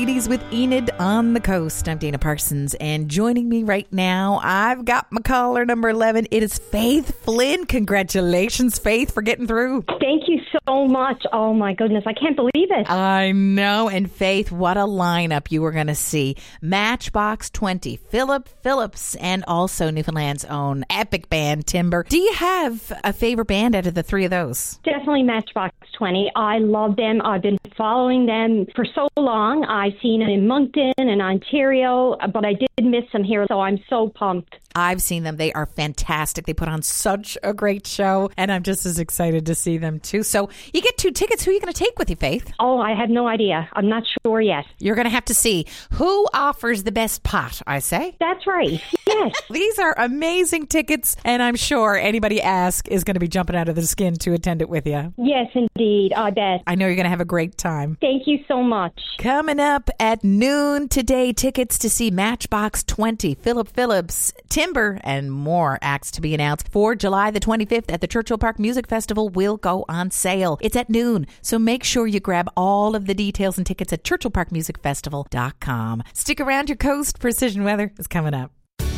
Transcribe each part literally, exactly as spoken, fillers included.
Ladies with Enid on the Coast. I'm Dana Parsons, and joining me right now, I've got my caller number eleven. It is Faith Flynn. Congratulations, Faith, for getting through. Thank you so much. Oh, my goodness. I can't believe it. I know. And Faith, what a lineup you were going to see. Matchbox twenty, Philip Phillips, and also Newfoundland's own epic band, Timber. Do you have a favorite band out of the three of those? Definitely Matchbox twenty. I love them. I've been following them for so long. I've seen them in Moncton and Ontario, but I did miss them here, so I'm so pumped. I've seen them. They are fantastic. They put on such a great show, and I'm just as excited to see them, too. So you get two tickets. Who are you going to take with you, Faith? Oh, I have no idea. I'm not sure yet. You're going to have to see who offers the best pot, I say. That's right. Yes. These are amazing tickets, and I'm sure anybody ask is going to be jumping out of their skin to attend it with you. Yes, indeed. I bet. I know you're going to have a great time. Thank you so much. Coming up at noon today, tickets to see Matchbox twenty, Philip Phillips, Timber, and more acts to be announced for July the twenty-fifth at the Churchill Park Music Festival will go on sale. It's at noon, so make sure you grab all of the details and tickets at churchill park music festival dot com. Stick around, your Coast Precision Weather is coming up.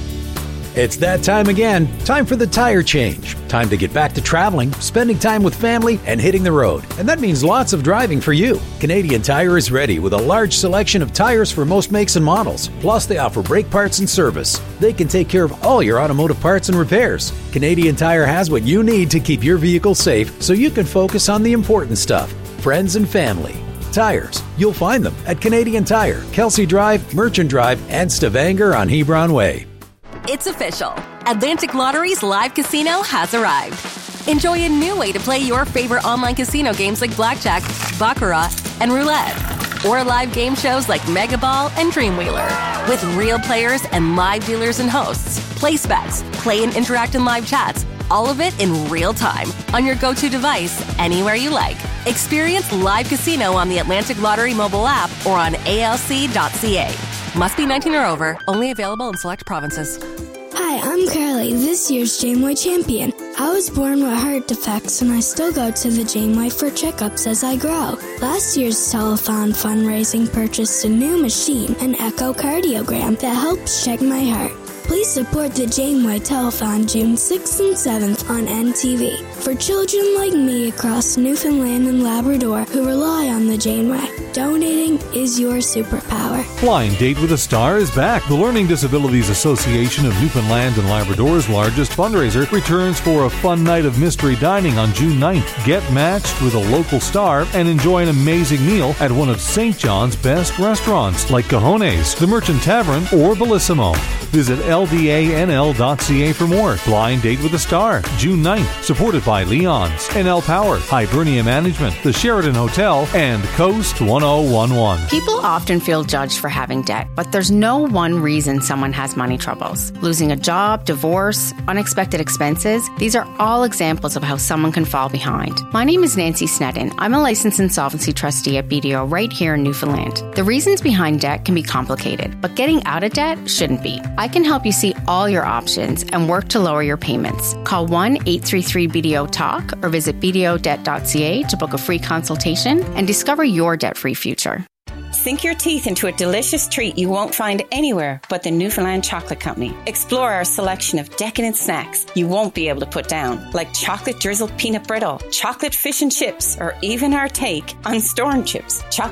It's that time again. Time for the tire change. Time to get back to traveling, spending time with family, and hitting the road. And that means lots of driving for you. Canadian Tire is ready with a large selection of tires for most makes and models. Plus, they offer brake parts and service. They can take care of all your automotive parts and repairs. Canadian Tire has what you need to keep your vehicle safe so you can focus on the important stuff, friends and family. Tires. You'll find them at Canadian Tire, Kelsey Drive, Merchant Drive, and Stavanger on Hebron Way. It's official. Atlantic Lottery's live casino has arrived. Enjoy a new way to play your favorite online casino games like Blackjack, Baccarat, and Roulette. Or live game shows like Mega Ball and Dreamwheeler. With real players and live dealers and hosts. Place bets, play and interact in live chats. All of it in real time on your go-to device, anywhere you like. Experience live casino on the Atlantic Lottery mobile app or on A L C dot C A. Must be nineteen or over. Only available in select provinces. Hi, I'm Carly, this year's Janeway champion. I was born with heart defects and I still go to the Janeway for checkups as I grow. Last year's telethon fundraising purchased a new machine, an echocardiogram, that helps check my heart. Please support the Janeway Telethon June sixth and seventh on N T V for children like me across Newfoundland and Labrador who rely on the Janeway. Donating is your superpower. Blind Date with a Star is back. The Learning Disabilities Association of Newfoundland and Labrador's largest fundraiser returns for a fun night of mystery dining on June ninth. Get matched with a local star and enjoy an amazing meal at one of Saint John's best restaurants like Cajones, the Merchant Tavern, or Bellissimo. Visit L D A N L dot C A for more. Blind Date with a Star, June ninth, supported by Leon's, N L Power, Hibernia Management, the Sheraton Hotel, and Coast one oh one one. People often feel judged for having debt, but there's no one reason someone has money troubles. Losing a job, divorce, unexpected expenses, these are all examples of how someone can fall behind. My name is Nancy Sneddon. I'm a licensed insolvency trustee at B D O right here in Newfoundland. The reasons behind debt can be complicated, but getting out of debt shouldn't be. I can help you see all your options and work to lower your payments. Call one eight three three B D O talk or visit b d o debt dot c a to book a free consultation and discover your debt-free future. Sink your teeth into a delicious treat you won't find anywhere but the Newfoundland Chocolate Company. Explore our selection of decadent snacks you won't be able to put down, like chocolate drizzled peanut brittle, chocolate fish and chips, or even our take on storm chips. Chocolate